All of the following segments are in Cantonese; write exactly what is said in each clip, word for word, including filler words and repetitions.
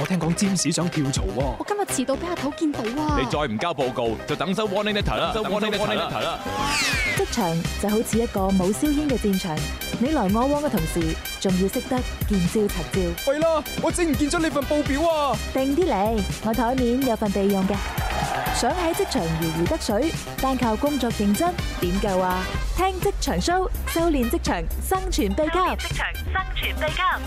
聽講占士想跳槽喎。 我今日遲到俾阿頭見到啊！ 你再唔交報告，就等收 warning letter 啦，收 warning letter 啦。 職場就好似一個冇硝煙嘅戰場，你來我往嘅同時，仲要識得見招拆招。 喂啦，我整唔見咗你份報表啊！ 定啲嚟，我台面有份備用嘅。想喺職場如魚得水，單靠工作認真點夠啊？聽職場 show， 修煉職場生存秘笈。職場生存秘笈。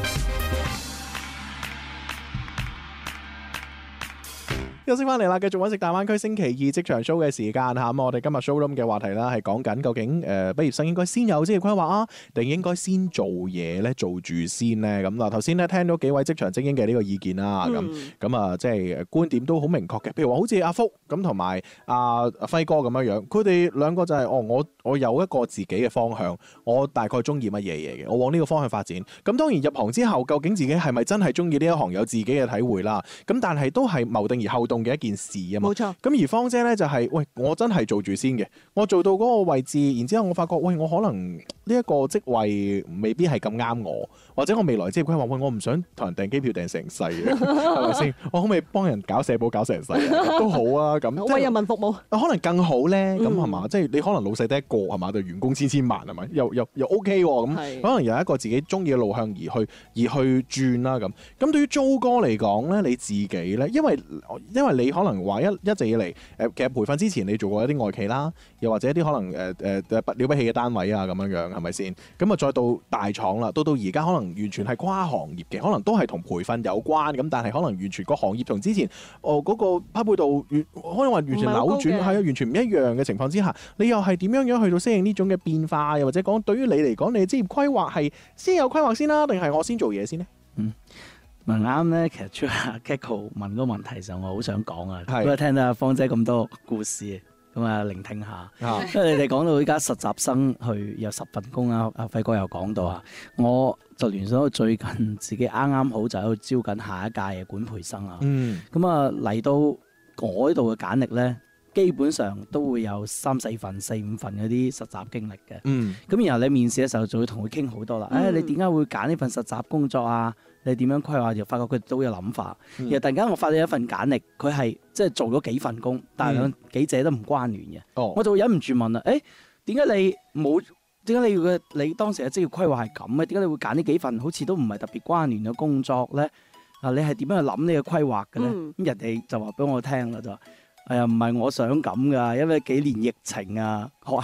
休息翻嚟啦，繼續揾食大灣區星期二職場 show 嘅時間嚇。咁我哋今日 showroom 嘅話題啦，係講緊究竟誒畢業生應該先有職業規劃啊，定應該先做嘢咧，做住先咧？咁嗱，頭先咧聽到幾位職場精英嘅呢個意見啦，咁咁啊，即係觀點都好明確嘅。譬如話好似阿福咁同埋阿輝哥咁樣樣，佢哋兩個就係、是、哦，我我有一個自己嘅方向，我大概中意乜嘢嘢嘅，我往呢個方向發展。咁當然入行之後，究竟自己係咪真係中意呢一行，有自己嘅體會啦。咁但係都係謀定而後動嘅一件事啊嘛，冇錯。咁而芳姐咧就係、是，喂，我真係做住先嘅，我做到嗰個位置，然之後我發覺，喂，我可能呢一個職位未必係咁啱我，或者我未來職業規劃，喂，我唔想同人訂機票訂成世嘅，係咪先？我可唔可以幫人搞社保搞成世都好啊，咁為人民服務， 可能更好咧，咁係嘛？即係你可能老細得一個係嘛，對員工千千萬係咪？又又又 OK 喎，咁可能有一個自己中意嘅路向而去而去轉啦咁。咁對於租哥嚟講咧，你自己咧，因為因為你可能話一一直以嚟誒，其實培訓之前你做過一啲外企啦，又或者一啲可能誒誒誒不了不起嘅單位啊咁樣樣係咪先？咁啊再到大廠啦，到到而家可能完全係跨行業嘅，可能都係同培訓有關咁，但係可能完全個行業同之前哦嗰個匹配度完可能話完全扭轉，係啊，完全唔一樣嘅情況之下，你又係點樣樣去到適應呢種嘅變化？又或者講對於你嚟講，你嘅職業規劃係先有規劃先啦，定係我先做嘢先呢？ 嗯。問啱咧，其實出阿 Kiko 問個問題上，我好想講啊，不過聽到阿芳姐咁多故事，咁啊聆聽下。因為你哋講到依家實習生去有十份工啊，阿輝哥又講到啊，我就聯想到最近自己啱啱好就喺度招緊下一屆嘅管培生啊。嗯，咁啊嚟到我呢度嘅簡歷咧，基本上都會有三四份、四五份嗰啲實習經歷嘅。嗯，咁然後你面試嘅時候就會同佢傾好多啦。誒、嗯哎，你點解會揀呢份實習工作啊？你點樣規劃？就發覺佢哋都有諗法。嗯、然後突然間我發現一份簡歷，佢係即係做咗幾份工，但係兩幾者都唔關聯嘅。哦、我就會忍唔住問啦：誒，點解你冇？點解你嘅你當時嘅職業規劃係咁嘅？點解你會揀呢幾份好似都唔係特別關聯嘅工作咧？啊，你係點樣去諗呢個規劃嘅咧？咁、嗯、人哋就話俾我聽啦，就話：哎呀，唔係我想咁㗎，因為幾年疫情啊，學